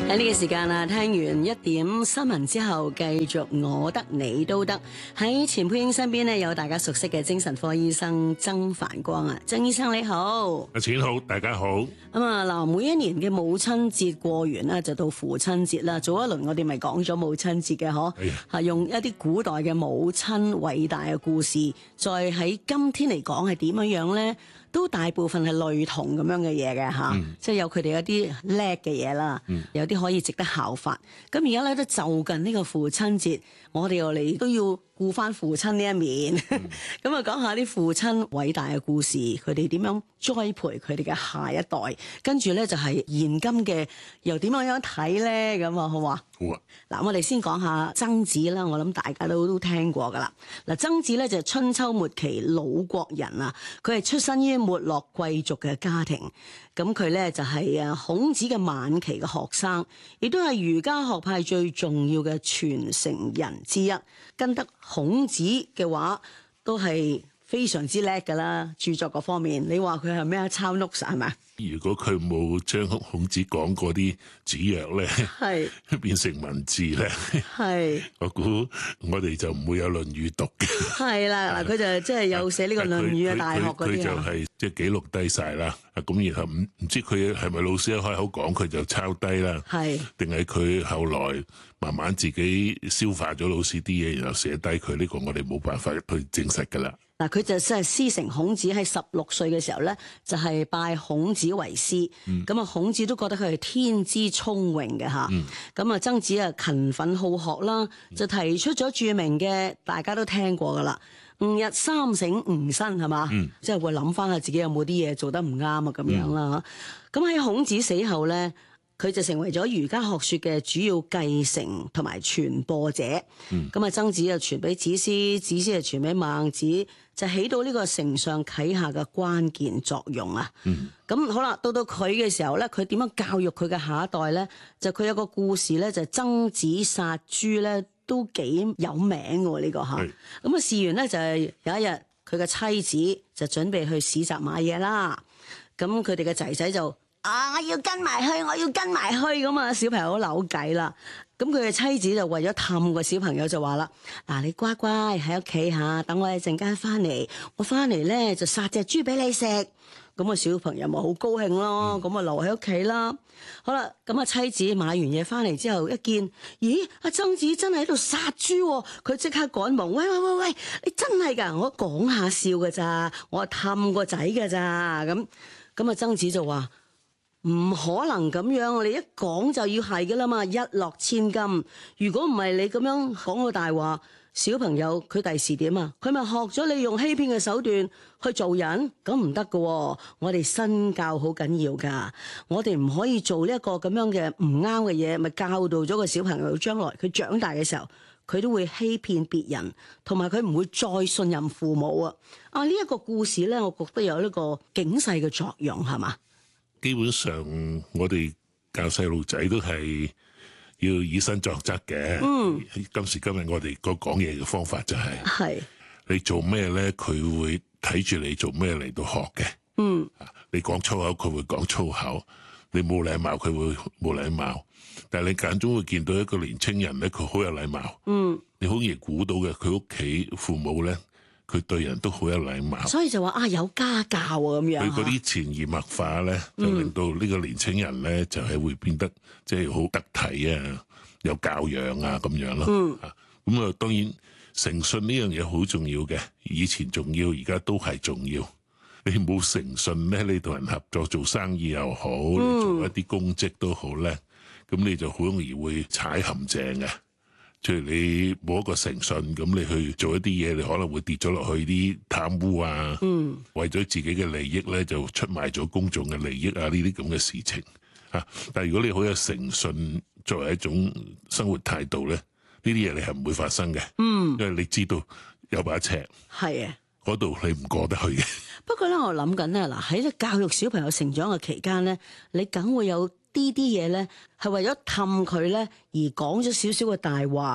喺呢個時間啊，聽完1點新聞之後，繼續我得你都得。喺錢佩英身邊呢，有大家熟悉嘅精神科醫生曾繁光啊，曾醫生你好。 阿錢好，大家好。 咁啊嗱，每一年嘅母親節過完啦，就到父親節啦。早一輪我哋咪講咗母親節嘅嗬，係用一啲古代嘅母親偉大嘅故事，再喺今天嚟講係點樣樣咧？都大部分係類同咁樣嘅嘢嘅嚇，即係有佢哋一啲叻嘅嘢啦，有啲可以值得效法。咁而家咧都就近呢個父親節，我哋又嚟都要顧翻父親呢一面，咁啊講下啲父親偉大嘅故事，佢哋點樣栽培佢哋嘅下一代，跟住咧就係現今嘅又點樣睇咧？咁啊好嘛？ 好啊！ 嗱，我哋先講下曾子啦，我諗大家都聽過噶啦。嗱，曾子咧就係春秋末期魯國人啊，佢係出身於沒落貴族嘅家庭，咁佢咧就係孔子嘅晚期嘅學生，亦都係儒家學派最重要嘅傳承人之一。跟得孔子嘅話，都係非常之叻噶啦，著作嗰方面，你話佢係咩啊？抄 notes 係咪？ 如果佢冇將孔子講過啲子曰咧，係變成文字咧，係我估我哋就唔會有《論語》讀嘅。係啦，嗱，佢就即係有寫呢個《論語》嘅大學嗰啲啊。佢就係即係記錄低晒啦。咁然後唔知佢係咪老師一開口講佢就抄低啦？係定係佢後來慢慢自己消化咗老師啲嘢，然後寫低佢？呢個我哋冇辦法去證實噶啦。 嗱，佢就真係師承孔子，喺16歲嘅時候咧，就係拜孔子為師。咁啊，孔子都覺得佢係天資聰穎嘅嚇。咁啊，曾子啊勤奮好學啦，就提出咗著名嘅，大家都聽過噶啦，吾日三省吾身係嘛？即係會諗翻下自己有冇啲嘢做得唔啱啊咁樣啦。咁喺孔子死後咧，佢就成為咗儒家學說嘅主要繼承同埋傳播者。咁啊，曾子就傳俾子思，子思就傳俾孟子，就起到呢個承上啟下嘅關鍵作用啊。咁好啦，到佢嘅時候咧，佢點樣教育佢嘅下一代咧？就佢有個故事咧，就曾子殺豬咧，都幾有名嘅呢個嚇。咁啊，事緣咧就係有一日，佢嘅妻子就準備去市集買嘢啦。咁佢哋嘅仔仔就我要跟埋去，我要跟埋去咁啊！小朋友都扭計啦。咁佢嘅妻子就為咗氹個小朋友就話啦：嗱，你乖乖喺屋企嚇，等我一陣間翻嚟，我翻嚟咧就殺隻豬俾你食。咁啊，小朋友咪好高興咯，咁啊留喺屋企啦。好啦，咁啊妻子買完嘢翻嚟之後一見，咦？阿曾子真係喺度殺豬喎，佢即刻趕忙：喂，你真係㗎？我講下笑㗎咋，我氹個仔㗎咋。咁啊曾子就話：唔可能咁樣，你一講就要係噶啦嘛，一諾千金。如果唔係你咁樣講個大話，小朋友佢第時點啊？佢咪學咗你用欺騙嘅手段去做人，咁唔得噶。我哋身教好緊要噶，我哋唔可以做呢一個咁樣嘅唔啱嘅嘢，咪教導咗個小朋友，將來佢長大嘅時候，佢都會欺騙別人，同埋佢唔會再信任父母啊。呢一個故事咧，我覺得有呢個警世嘅作用，係嘛？ 基本上我哋教細路仔都係要以身作則嘅。今時今日我哋個講嘢嘅方法就係你做咩咧，佢會睇住你做咩嚟到學嘅。你講粗口，佢會講粗口；你冇禮貌，佢會冇禮貌。但係你間中會見到一個年青人咧，佢好有禮貌。你好容易估到嘅，佢屋企父母咧，佢對人都好有禮貌，所以就話有家教啊咁樣。佢嗰啲潛移默化咧，就令到呢個年青人咧，就係會變得即係好得體啊，有教養啊咁樣咯。咁啊，當然誠信呢樣嘢好重要嘅，以前重要，而家都係重要。你冇誠信咧，你同人合作做生意又好，你做一啲公職都好咧，咁你就好容易會踩陷阱嘅。譬如你冇一個誠信，咁你去做一啲嘢，你可能會跌咗落去啲貪污啊，為咗自己嘅利益咧，就出賣咗公眾嘅利益啊，呢啲咁嘅事情啊。但係如果你好有誠信作為一種生活態度咧，呢啲嘢你係唔會發生嘅。因為你知道有把尺，係啊，嗰度你唔過得去嘅。不過咧，我諗緊咧，嗱喺教育小朋友成長嘅期間咧，你梗會有啲嘢咧，係為咗氹佢咧而講咗少少嘅大話，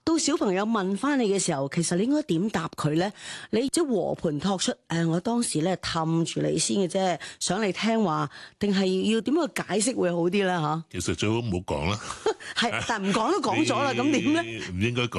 到小朋友問翻你嘅時候，其實你應該點答佢咧？你即係和盤托出，我當時咧氹住你先嘅啫，想你聽話，定係要點樣解釋會好啲咧？嚇， 其實最好唔好講啦。 係，但係唔講都講咗啦，咁點咧？ 唔應該講。